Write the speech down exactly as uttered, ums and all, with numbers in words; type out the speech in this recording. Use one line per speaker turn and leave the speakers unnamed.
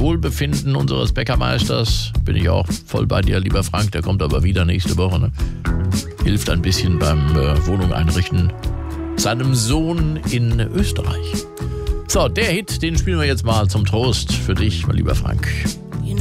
Wohlbefinden unseres Bäckermeisters bin ich auch voll bei dir, lieber Frank. Der kommt aber wieder nächste Woche. Ne? Hilft ein bisschen beim äh, Wohnung einrichten seinem Sohn in Österreich. So, der Hit, den spielen wir jetzt mal zum Trost für dich, mein lieber Frank.